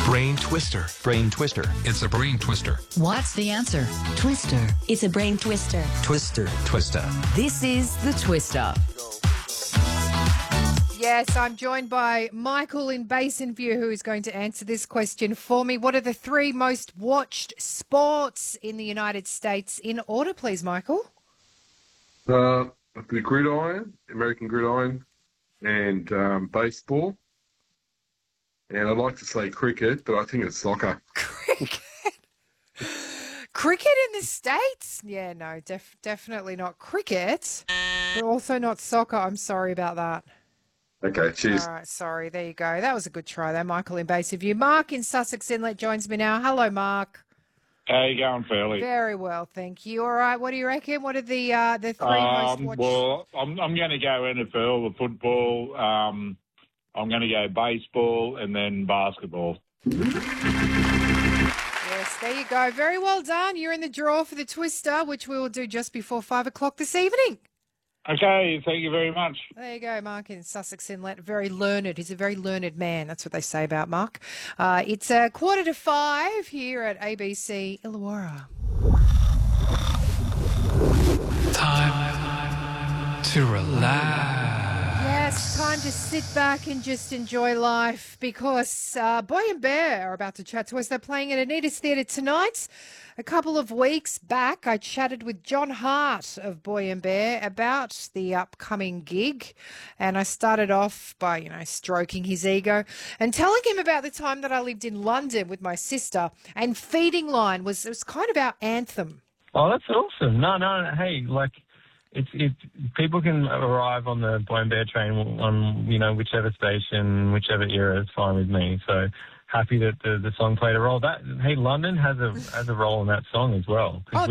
Brain twister. Brain twister. It's a brain twister. What's the answer? Twister. It's a brain twister. Twister. Twister. This is the Twister. Yes, I'm joined by Michael in Basin View, who is going to answer this question for me. What are the three most watched sports in the United States? In order, please, Michael. The gridiron, American gridiron, and baseball. And I'd like to say cricket, but I think it's soccer. Cricket? Cricket in the States? Yeah, no, definitely not cricket, but also not soccer. I'm sorry about that. Okay, cheers. All right, sorry. There you go. That was a good try, though, Michael in Basin View. Mark in Sussex Inlet joins me now. Hello, Mark. How you going, Fairly? Very well, thank you. All right, what do you reckon? What are the three most watched? Well, I'm going to go NFL, the football. I'm going to go baseball and then basketball. Yes, there you go. Very well done. You're in the draw for the Twister, which we will do just before 5 o'clock this evening. Okay, thank you very much. There you go, Mark in Sussex Inlet. Very learned. He's a very learned man. That's what they say about Mark. It's 5:15 here at ABC Illawarra. Time to relax. Yes, time to sit back and just enjoy life because Boy and Bear are about to chat to us. They're playing at Anita's Theatre tonight. A couple of weeks back, I chatted with John Hart of Boy and Bear about the upcoming gig, and I started off by, stroking his ego and telling him about the time that I lived in London with my sister, and Feeding Line was kind of our anthem. Oh, that's awesome. No, hey, it's people can arrive on the Boy and Bear train on, whichever station, whichever era is fine with me, so happy that the song played a role. London has a role in that song as well, because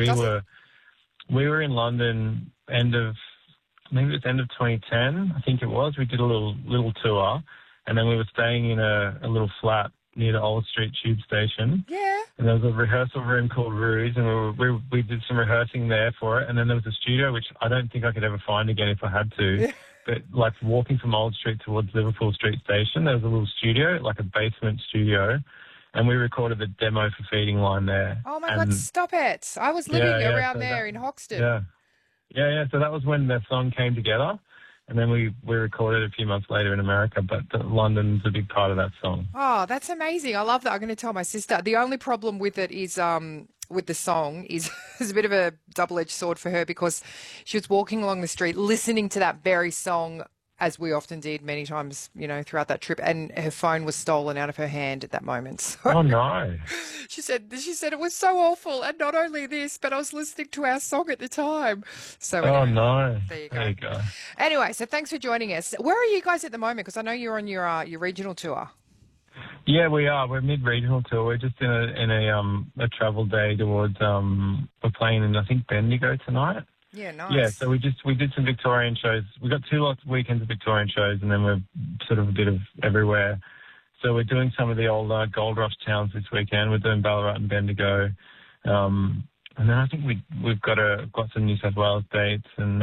we were in London end of 2010, I think it was. We did a little tour, and then we were staying in a little flat near the Old Street Tube Station. Yeah. And there was a rehearsal room called Rouge, and we did some rehearsing there for it. And then there was a studio, which I don't think I could ever find again if I had to. Yeah. But walking from Old Street towards Liverpool Street Station, there was a little studio, like a basement studio, and we recorded the demo for Feeding Line there. Oh my God, stop it. I was living around there in Hoxton. Yeah. So that was when the song came together. And then we recorded it a few months later in America, but London's a big part of that song. Oh, that's amazing. I love that. I'm going to tell my sister. The only problem with it is with the song is a bit of a double-edged sword for her, because she was walking along the street listening to that very song, as we often did many times, throughout that trip, and her phone was stolen out of her hand at that moment. So oh, no. She said it was so awful, and not only this, but I was listening to our song at the time. So anyway, oh, no. There you go. Anyway, so thanks for joining us. Where are you guys at the moment? Because I know you're on your regional tour. Yeah, we are. We're mid-regional tour. We're just in a travel day towards, we're playing in, I think, Bendigo tonight. Yeah, nice. Yeah, so we did some Victorian shows. We got 2 weekends of Victorian shows, and then we're sort of a bit of everywhere. So we're doing some of the old gold rush towns this weekend. We're doing Ballarat and Bendigo, and then I think we've got some New South Wales dates, and